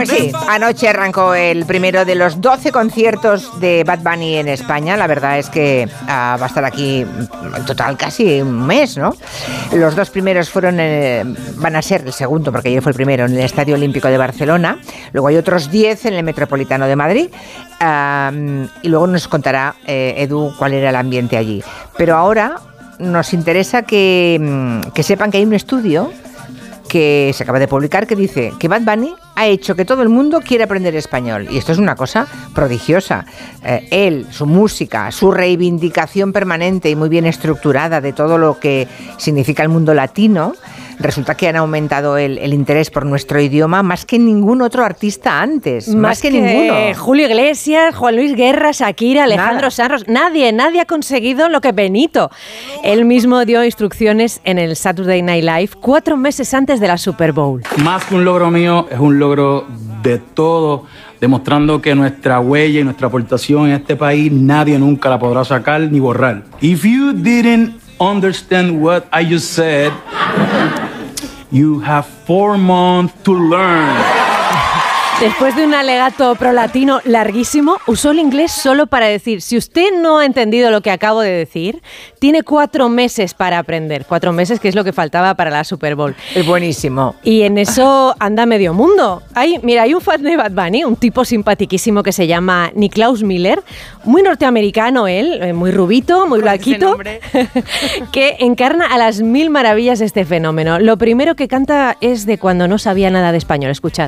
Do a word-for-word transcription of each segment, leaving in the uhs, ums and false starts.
Sí, anoche arrancó el primero de los doce conciertos de Bad Bunny en España. La verdad es que uh, va a estar aquí en total casi un mes, ¿no? Los dos primeros fueron, eh, van a ser el segundo, porque ayer fue el primero, en el Estadio Olímpico de Barcelona. Luego hay otros diez en el Metropolitano de Madrid. Uh, y luego nos contará eh, Edu cuál era el ambiente allí. Pero ahora nos interesa que, que sepan que hay un estudio que se acaba de publicar que dice que Bad Bunny ha hecho que todo el mundo quiera aprender español. Y esto es una cosa prodigiosa. Eh, él, su música, su reivindicación permanente y muy bien estructurada de todo lo que significa el mundo latino, resulta que han aumentado el, el interés por nuestro idioma más que ningún otro artista antes. Más, más que, que ninguno. Julio Iglesias, Juan Luis Guerra, Shakira, Alejandro Nada. Sanz. Nadie, nadie ha conseguido lo que Benito. Él mismo dio instrucciones en el Saturday Night Live cuatro meses antes de la Super Bowl. Más que un logro mío, es un logro de todo, demostrando que nuestra huella y nuestra aportación en este país nadie nunca la podrá sacar ni borrar. If you didn't understand what I just said, you have four months to learn. Después de un alegato prolatino larguísimo, usó el inglés solo para decir: si usted no ha entendido lo que acabo de decir, tiene cuatro meses para aprender. Cuatro meses, que es lo que faltaba para la Super Bowl. Es buenísimo. Y en eso anda medio mundo. Hay, mira, hay un fan de Bad Bunny, un tipo simpatiquísimo que se llama Niklaus Miller, muy norteamericano él, muy rubito, muy blanquito, que encarna a las mil maravillas de este fenómeno. Lo primero que canta es de cuando no sabía nada de español. Escuchad.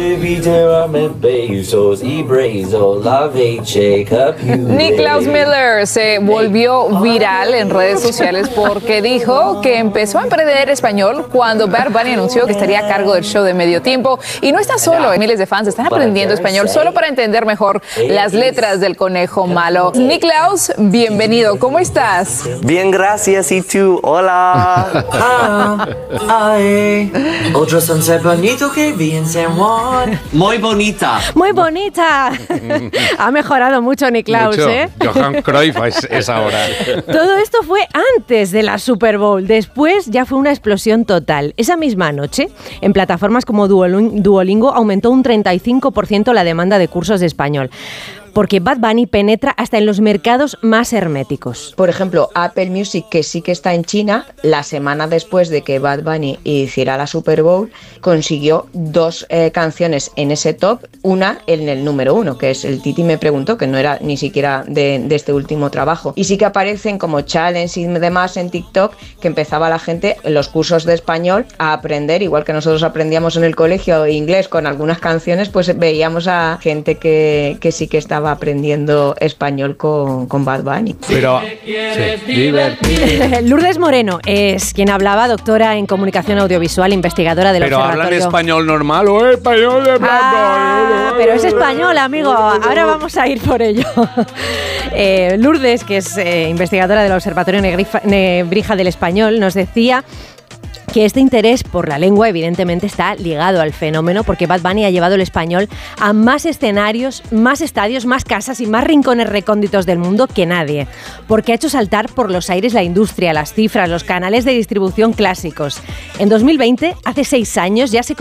Niklaus Miller se volvió viral en redes sociales porque dijo que empezó a aprender español cuando Bad Bunny anunció que estaría a cargo del show de medio tiempo. Y no está solo, miles de fans están aprendiendo español solo para entender mejor las letras del Conejo Malo. Niklaus, bienvenido, ¿cómo estás? Bien, gracias, y tú, hola. Ah, ay, otro sunset bonito que vi en San Juan. Muy bonita. Muy bonita. Ha mejorado mucho Niklaus, mucho. ¿eh? Johan Cruyff es, es ahora. Todo esto fue antes de la Super Bowl. Después ya fue una explosión total. Esa misma noche, en plataformas como Duolingo, aumentó un treinta y cinco por ciento la demanda de cursos de español. Porque Bad Bunny penetra hasta en los mercados más herméticos. Por ejemplo, Apple Music, que sí que está en China, la semana después de que Bad Bunny hiciera la Super Bowl, consiguió dos eh, canciones en ese top, una en el número uno, que es el Titi me preguntó, que no era ni siquiera de, de este último trabajo. Y sí que aparecen como challenge y demás en TikTok, que empezaba la gente en los cursos de español a aprender, igual que nosotros aprendíamos en el colegio inglés con algunas canciones, pues veíamos a gente que, que sí que estaba aprendiendo español con, con Bad Bunny. Pero sí, Lourdes Moreno es quien hablaba, doctora en comunicación audiovisual, investigadora del Pero observatorio. ¿hablan español normal o español de Bad Ah, Bunny? pero es español, amigo. Ahora vamos a ir por ello. eh, Lourdes, que es eh, investigadora del Observatorio Negrifa, Nebrija del Español, nos decía que este interés por la lengua evidentemente está ligado al fenómeno, porque Bad Bunny ha llevado el español a más escenarios, más estadios, más casas y más rincones recónditos del mundo que nadie, porque ha hecho saltar por los aires la industria, las cifras, los canales de distribución clásicos. En dos mil veinte, hace seis años, ya se